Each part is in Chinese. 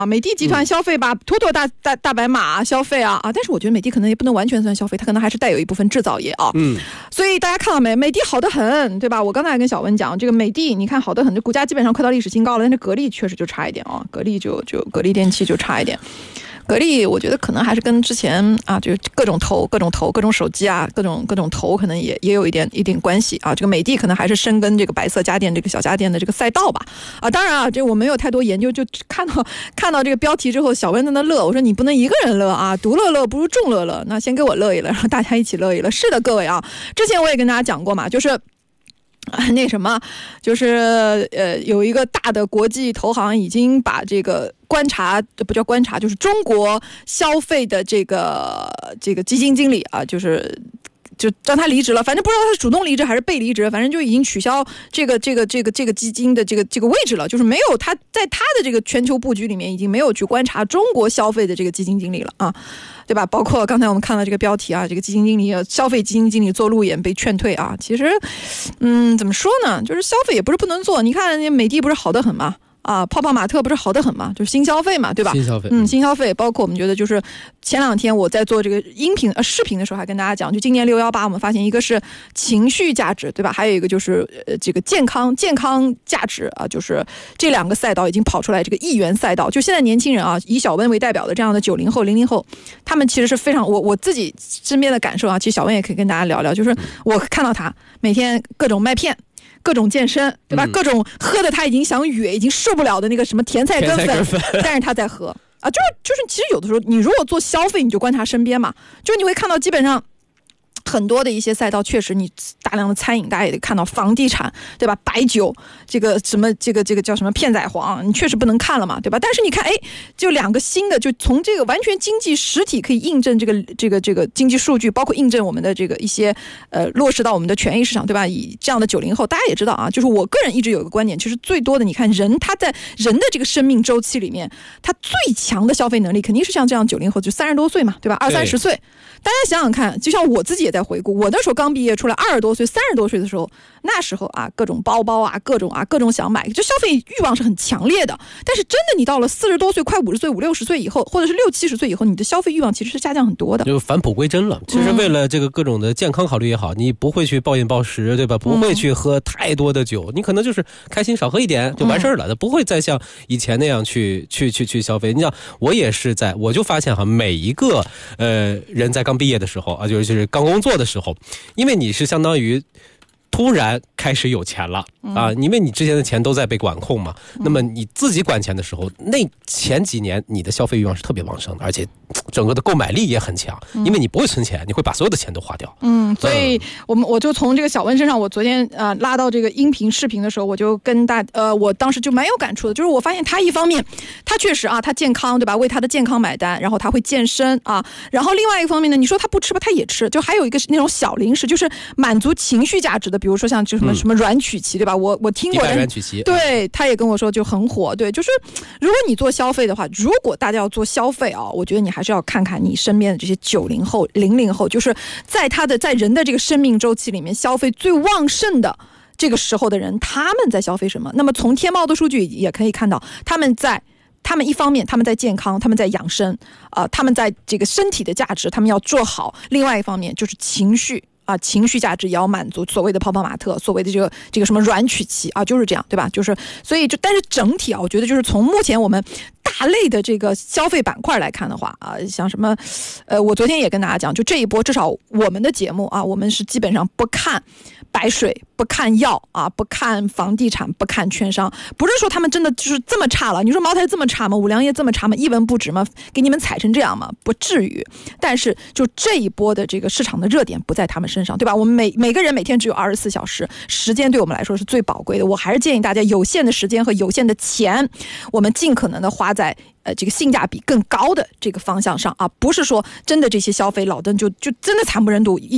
美的集团消费吧，妥妥大白马消费啊，但是我觉得美的可能也不能完全算消费，它可能还是带有一部分制造业啊。所以大家看到没？美的好得很，对吧？我刚才还跟小文讲，这个美的你看好得很，这股价基本上快到历史新高了，但是格力确实就差一点啊，格力电器就差一点。格力我觉得可能还是跟之前啊，就各种投各种手机啊，各种投可能也有一点关系啊。这个美的可能还是深耕这个白色家电这个小家电的这个赛道吧。当然啊，这我没有太多研究，就看到这个标题之后，小温在那乐，我说你不能一个人乐啊，独乐乐不如众乐乐，那先给我乐一乐，然后大家一起乐一乐。是的，各位啊，之前我也跟大家讲过嘛，就是那什么，就是有一个大的国际投行已经把这个观察，不叫观察，就是中国消费的这个基金经理啊，就让他离职了，反正不知道他是主动离职还是被离职，反正就已经取消这个基金的这个位置了，就是没有他在他的这个全球布局里面已经没有去观察中国消费的这个基金经理了啊，对吧？包括刚才我们看到这个标题啊，这个基金经理消费基金经理做路演被劝退啊，其实怎么说呢，就是消费也不是不能做，你看美的不是好得很吗？泡泡玛特不是好得很嘛，就是新消费嘛，对吧？新消费，包括我们觉得就是前两天我在做这个视频的时候还跟大家讲，就今年618我们发现一个是情绪价值，对吧？还有一个就是这个健康价值啊，就是这两个赛道已经跑出来这个1元赛道。就现在年轻人啊，以小温为代表的这样的90后、00后，他们其实是非常我自己身边的感受啊，其实小温也可以跟大家聊聊，就是我看到他每天各种麦片。各种健身，对吧？各种喝的他已经想哕，已经受不了的那个什么甜菜根粉，但是他在喝啊，就是其实有的时候你如果做消费，你就观察身边嘛，就你会看到基本上很多的一些赛道，确实你大量的餐饮，大家也得看到房地产，对吧？白酒，这个什么这个叫什么片仔癀，你确实不能看了嘛，对吧？但是你看，就两个新的，就从这个完全经济实体可以印证这个经济数据，包括印证我们的这个一些落实到我们的权益市场，对吧？以这样的90后，大家也知道啊，就是我个人一直有一个观点，其实最多的，你看他在人的这个生命周期里面，他最强的消费能力肯定是像这样90后，就30多岁嘛，对吧？20-30岁。大家想想看，就像我自己也在回顾，我那时候刚毕业出来20多岁、30多岁的时候，那时候啊，各种包包啊，各种想买，就消费欲望是很强烈的。但是真的你到了40多岁、快50岁、50-60岁以后，或者是60-70岁以后，你的消费欲望其实是下降很多的， 就返璞归真了。其实为了这个各种的健康考虑也好，你不会去暴饮暴食，对吧？不会去喝太多的酒，你可能就是开心少喝一点就完事儿了，不会再像以前那样去消费。你想，我就发现哈，每一个人在刚毕业的时候啊，就是刚工作的时候，因为你是相当于突然开始有钱了啊，因为你之前的钱都在被管控嘛，那么你自己管钱的时候，那前几年你的消费欲望是特别旺盛的，而且整个的购买力也很强，因为你不会存钱，你会把所有的钱都花掉。 所以我就从这个小温身上，我昨天拉到这个音频视频的时候，我就跟我当时就蛮有感触的，就是我发现他一方面他确实啊，他健康，对吧？为他的健康买单，然后他会健身啊，然后另外一个方面呢，你说他不吃吧，他也吃，就还有一个是那种小零食，就是满足情绪价值的，比如说像什么软曲奇，对吧？我听过软曲奇， 对，他也跟我说就很火，对，就是如果你做消费的话，如果大家要做消费啊，我觉得你还是要看看你身边的这些90后、00后，就是在人的这个生命周期里面消费最旺盛的这个时候的人，他们在消费什么？那么从天猫的数据也可以看到，他们一方面他们在健康，他们在养生，他们在这个身体的价值他们要做好，另外一方面就是情绪价值也要满足，所谓的泡泡玛特，所谓的这个什么软曲奇啊，就是这样，对吧？就是所以但是整体啊，我觉得就是从目前我们大类的这个消费板块来看的话啊，像什么我昨天也跟大家讲，就这一波至少我们的节目啊，我们是基本上不看白水，不看药啊，不看房地产，不看券商，不是说他们真的就是这么差了，你说茅台这么差吗？五粮液这么差吗？一文不值吗？给你们踩成这样吗？不至于。但是就这一波的这个市场的热点不在他们身上，对吧？我们每个人每天只有24小时，时间对我们来说是最宝贵的。我还是建议大家有限的时间和有限的钱，我们尽可能的花在这个性价比更高的这个方向上啊，不是说真的这些消费老登就真的惨不忍睹，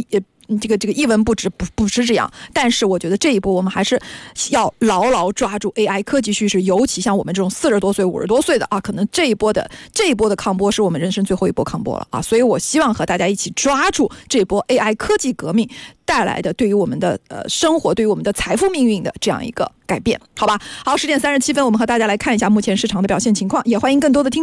这个一文不值，不是这样。但是我觉得这一波我们还是要牢牢抓住 AI 科技趋势，尤其像我们这种40多岁、50多岁的啊，可能这一波的抗波是我们人生最后一波抗波了啊！所以我希望和大家一起抓住这波 AI 科技革命带来的对于我们的生活、对于我们的财富命运的这样一个改变，好吧？好，10点37分，我们和大家来看一下目前市场的表现情况，也欢迎更多的听